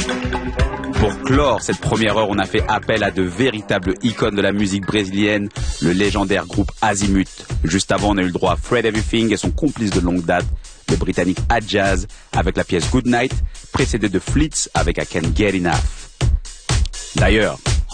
Pour clore cette première heure, on a fait appel à de véritables icônes de la musique brésilienne, le légendaire groupe Azimut. Juste avant, on a eu le droit à Fred Everything et son complice de longue date, le britannique Adjaz, avec la pièce Good Night, précédé de Fleets avec I Can't Get Enough. D'ailleurs,